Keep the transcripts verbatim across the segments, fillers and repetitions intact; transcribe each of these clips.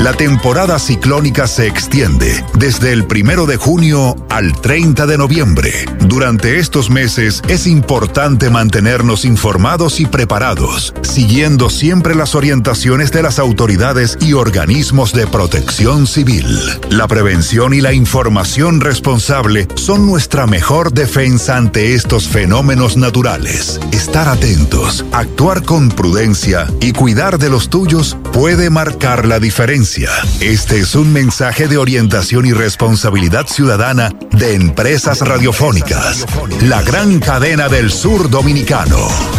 La temporada ciclónica se extiende desde el primero de junio al treinta de noviembre. Durante estos meses es importante mantenernos informados y preparados, siguiendo siempre las orientaciones de las autoridades y organismos de protección civil. La prevención y la información responsable son nuestra mejor defensa ante estos fenómenos naturales. Estar atentos, actuar con prudencia y cuidar de los tuyos puede marcar la diferencia. Este es un mensaje de orientación y responsabilidad ciudadana de Empresas Radiofónicas, la gran cadena del sur dominicano.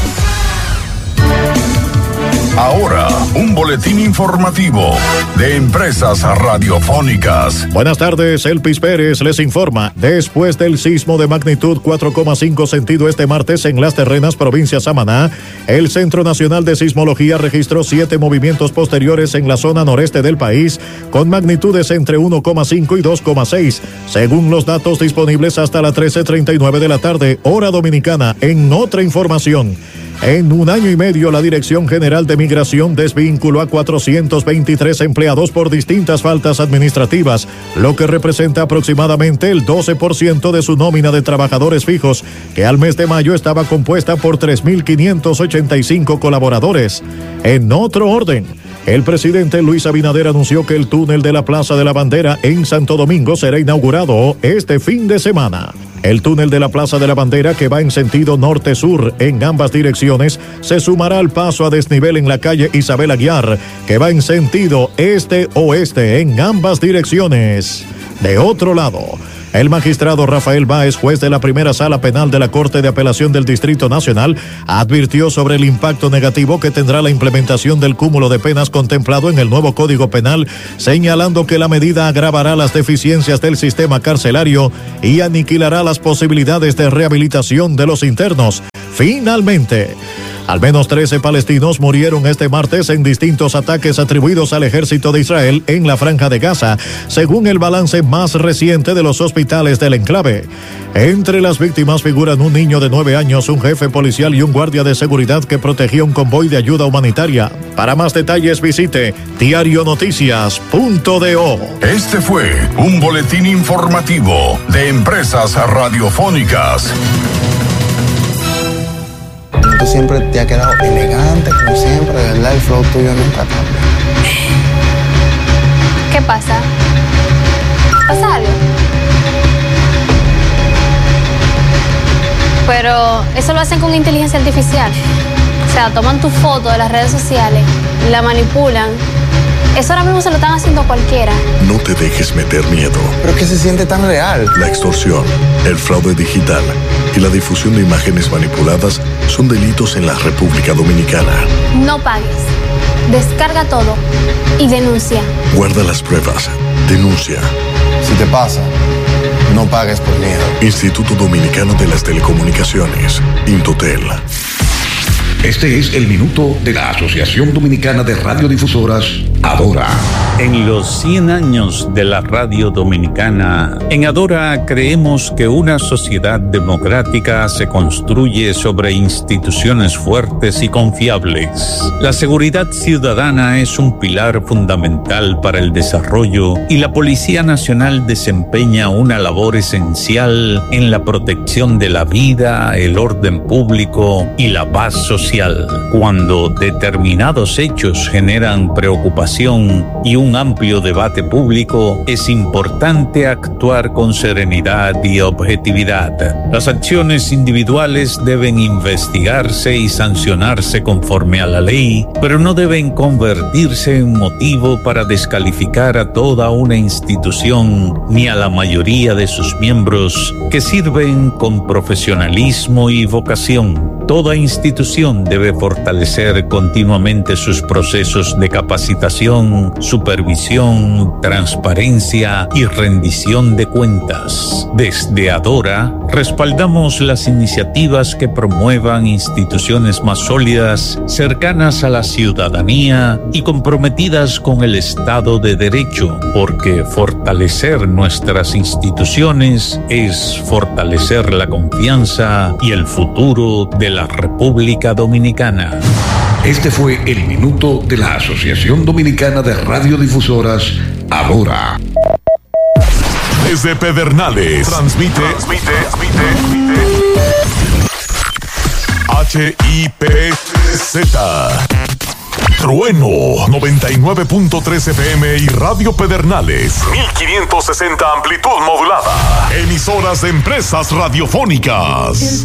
Ahora, un boletín informativo de Empresas Radiofónicas. Buenas tardes, Elpis Pérez les informa. Después del sismo de magnitud cuatro coma cinco sentido este martes en Las Terrenas, provincia Samaná, el Centro Nacional de Sismología registró siete movimientos posteriores en la zona noreste del país, con magnitudes entre uno coma cinco y dos coma seis, según los datos disponibles hasta las trece treinta y nueve de la tarde, hora dominicana. En otra información, en un año y medio, la Dirección General de Migración desvinculó a cuatrocientos veintitrés empleados por distintas faltas administrativas, lo que representa aproximadamente el doce por ciento de su nómina de trabajadores fijos, que al mes de mayo estaba compuesta por tres mil quinientos ochenta y cinco colaboradores. En otro orden, el presidente Luis Abinader anunció que el túnel de la Plaza de la Bandera en Santo Domingo será inaugurado este fin de semana. El túnel de la Plaza de la Bandera, que va en sentido norte-sur en ambas direcciones, se sumará al paso a desnivel en la calle Isabel Aguiar, que va en sentido este-oeste en ambas direcciones. De otro lado, el magistrado Rafael Báez, juez de la primera sala penal de la Corte de Apelación del Distrito Nacional, advirtió sobre el impacto negativo que tendrá la implementación del cúmulo de penas contemplado en el nuevo Código Penal, señalando que la medida agravará las deficiencias del sistema carcelario y aniquilará las posibilidades de rehabilitación de los internos. Finalmente, al menos trece palestinos murieron este martes en distintos ataques atribuidos al ejército de Israel en la Franja de Gaza, según el balance más reciente de los hospitales del enclave. Entre las víctimas figuran un niño de nueve años, un jefe policial y un guardia de seguridad que protegía un convoy de ayuda humanitaria. Para más detalles visite diario noticias punto do. Este fue un boletín informativo de Empresas Radiofónicas. Tú siempre te has quedado elegante, como siempre, de verdad, el flow tuyo nunca cambia. ¿Qué pasa? ¿Pasa algo? Pero eso lo hacen con inteligencia artificial. O sea, toman tu foto de las redes sociales, la manipulan. Eso ahora mismo se lo están haciendo cualquiera. No te dejes meter miedo. ¿Pero qué se siente tan real? La extorsión, el fraude digital y la difusión de imágenes manipuladas son delitos en la República Dominicana. No pagues. Descarga todo y denuncia. Guarda las pruebas. Denuncia. Si te pasa, no pagues por miedo. Instituto Dominicano de las Telecomunicaciones, Intotel. Este es el minuto de la Asociación Dominicana de Radiodifusoras, Adora. En los cien años de la radio dominicana, en Adora creemos que una sociedad democrática se construye sobre instituciones fuertes y confiables. La seguridad ciudadana es un pilar fundamental para el desarrollo y la Policía Nacional desempeña una labor esencial en la protección de la vida, el orden público y la paz social. Cuando determinados hechos generan preocupación y un amplio debate público, es importante actuar con serenidad y objetividad. Las acciones individuales deben investigarse y sancionarse conforme a la ley, pero no deben convertirse en motivo para descalificar a toda una institución ni a la mayoría de sus miembros que sirven con profesionalismo y vocación. Toda institución debe fortalecer continuamente sus procesos de capacitación, supervisión, transparencia y rendición de cuentas. Desde Adora, respaldamos las iniciativas que promuevan instituciones más sólidas, cercanas a la ciudadanía y comprometidas con el Estado de Derecho, porque fortalecer nuestras instituciones es fortalecer la confianza y el futuro de la República Dominicana. Este fue el minuto de la Asociación Dominicana de Radiodifusoras, Adora. Desde Pedernales, transmite, transmite, transmite, H I P Z. Trueno noventa y nueve punto tres F M y Radio Pedernales mil quinientos sesenta amplitud modulada. Emisoras de empresas radiofónicas.